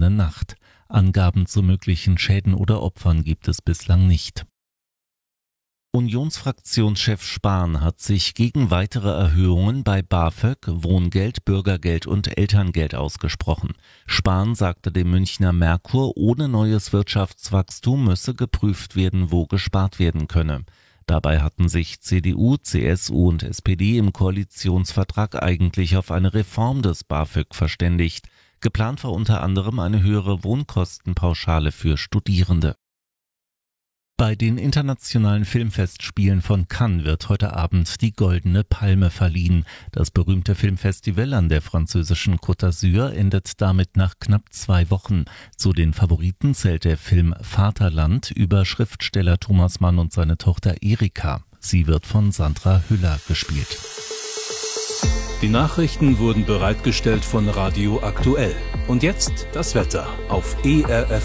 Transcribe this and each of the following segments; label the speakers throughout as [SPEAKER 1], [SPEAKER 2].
[SPEAKER 1] vergangenen Nacht. Angaben zu möglichen Schäden oder Opfern gibt es bislang nicht. Unionsfraktionschef Spahn hat sich gegen weitere Erhöhungen bei BAföG, Wohngeld, Bürgergeld und Elterngeld ausgesprochen. Spahn sagte dem Münchner Merkur, ohne neues Wirtschaftswachstum müsse geprüft werden, wo gespart werden könne. Dabei hatten sich CDU, CSU und SPD im Koalitionsvertrag eigentlich auf eine Reform des BAföG verständigt. Geplant war unter anderem eine höhere Wohnkostenpauschale für Studierende. Bei den internationalen Filmfestspielen von Cannes wird heute Abend die Goldene Palme verliehen. Das berühmte Filmfestival an der französischen Côte d'Azur endet damit nach knapp 2 Wochen. Zu den Favoriten zählt der Film Vaterland über Schriftsteller Thomas Mann und seine Tochter Erika. Sie wird von Sandra Hüller gespielt.
[SPEAKER 2] Die Nachrichten wurden bereitgestellt von Radio Aktuell. Und jetzt das Wetter auf ERF+.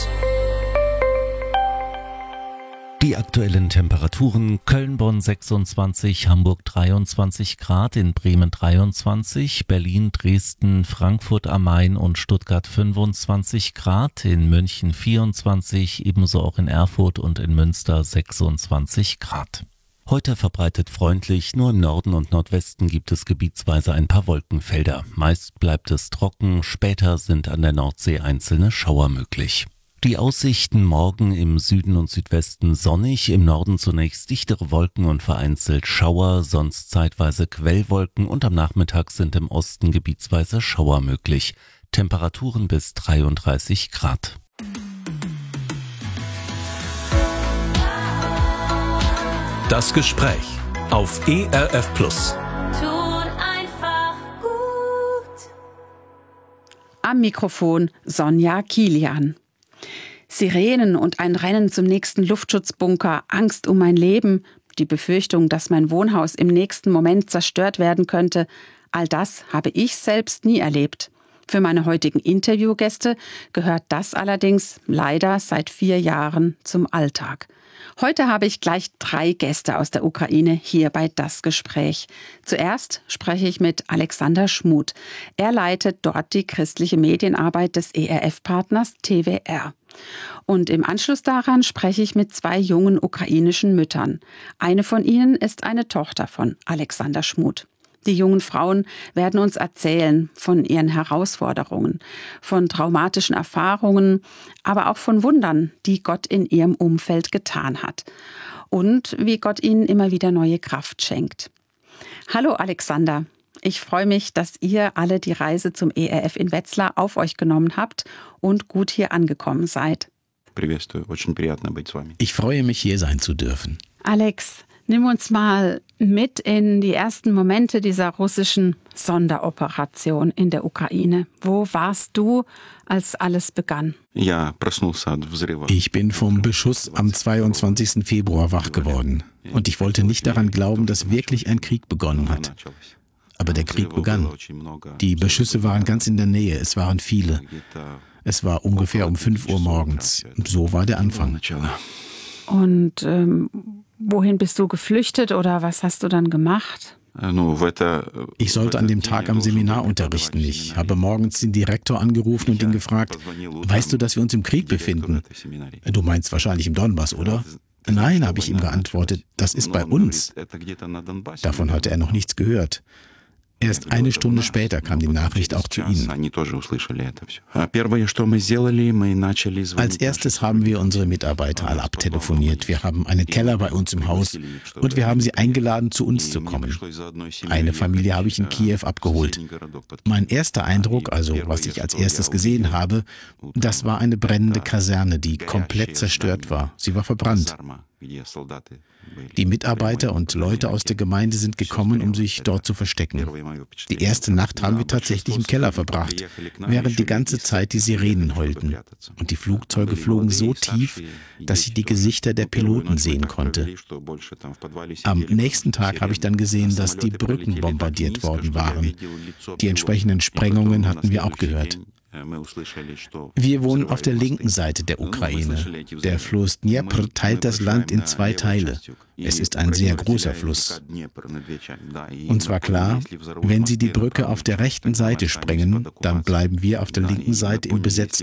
[SPEAKER 1] Die aktuellen Temperaturen: Köln-Bonn 26, Hamburg 23 Grad, in Bremen 23, Berlin, Dresden, Frankfurt am Main und Stuttgart 25 Grad, in München 24, ebenso auch in Erfurt und in Münster 26 Grad. Heute verbreitet freundlich, nur im Norden und Nordwesten gibt es gebietsweise ein paar Wolkenfelder. Meist bleibt es trocken, später sind an der Nordsee einzelne Schauer möglich. Die Aussichten: morgen im Süden und Südwesten sonnig, im Norden zunächst dichtere Wolken und vereinzelt Schauer, sonst zeitweise Quellwolken und am Nachmittag sind im Osten gebietsweise Schauer möglich. Temperaturen bis 33 Grad.
[SPEAKER 2] Das Gespräch auf ERF+.
[SPEAKER 3] Tut einfach gut.
[SPEAKER 4] Am Mikrofon Sonja Kilian. Sirenen und ein Rennen zum nächsten Luftschutzbunker, Angst um mein Leben, die Befürchtung, dass mein Wohnhaus im nächsten Moment zerstört werden könnte, all das habe ich selbst nie erlebt. Für meine heutigen Interviewgäste gehört das allerdings leider seit 4 Jahren zum Alltag. Heute habe ich gleich 3 Gäste aus der Ukraine hier bei Das Gespräch. Zuerst spreche ich mit Alexander Schmuth. Er leitet dort die christliche Medienarbeit des ERF-Partners TWR. Und im Anschluss daran spreche ich mit 2 jungen ukrainischen Müttern. Eine von ihnen ist eine Tochter von Alexander Schmuth. Die jungen Frauen werden uns erzählen von ihren Herausforderungen, von traumatischen Erfahrungen, aber auch von Wundern, die Gott in ihrem Umfeld getan hat. Und wie Gott ihnen immer wieder neue Kraft schenkt. Hallo Alexander, ich freue mich, dass ihr alle die Reise zum ERF in Wetzlar auf euch genommen habt und gut hier angekommen seid.
[SPEAKER 5] Ich freue mich, hier sein zu dürfen.
[SPEAKER 4] Alex, nimm uns mal mit in die ersten Momente dieser russischen Sonderoperation in der Ukraine. Wo warst du, als alles begann?
[SPEAKER 5] Ich bin vom Beschuss am 22. Februar wach geworden. Und ich wollte nicht daran glauben, dass wirklich ein Krieg begonnen hat. Aber der Krieg begann. Die Beschüsse waren ganz in der Nähe, es waren viele. Es war ungefähr um 5 Uhr morgens. So war der Anfang.
[SPEAKER 4] Und wohin bist du geflüchtet oder was hast du dann gemacht?
[SPEAKER 5] Ich sollte an dem Tag am Seminar unterrichten. Ich habe morgens den Direktor angerufen und ihn gefragt: Weißt du, dass wir uns im Krieg befinden? Du meinst wahrscheinlich im Donbass, oder? Nein, habe ich ihm geantwortet, das ist bei uns. Davon hatte er noch nichts gehört. Erst eine Stunde später kam die Nachricht auch zu Ihnen. Als erstes haben wir unsere Mitarbeiter alle abtelefoniert. Wir haben einen Keller bei uns im Haus und wir haben sie eingeladen, zu uns zu kommen. Eine Familie habe ich in Kiew abgeholt. Mein erster Eindruck, also was ich als erstes gesehen habe, das war eine brennende Kaserne, die komplett zerstört war. Sie war verbrannt. Die Mitarbeiter und Leute aus der Gemeinde sind gekommen, um sich dort zu verstecken. Die erste Nacht haben wir tatsächlich im Keller verbracht, während die ganze Zeit die Sirenen heulten. Und die Flugzeuge flogen so tief, dass ich die Gesichter der Piloten sehen konnte. Am nächsten Tag habe ich dann gesehen, dass die Brücken bombardiert worden waren. Die entsprechenden Sprengungen hatten wir auch gehört. Wir wohnen auf der linken Seite der Ukraine. Der Fluss Dnepr teilt das Land in 2 Teile. Es ist ein sehr großer Fluss. Uns war klar, wenn sie die Brücke auf der rechten Seite sprengen, dann bleiben wir auf der linken Seite im besetzten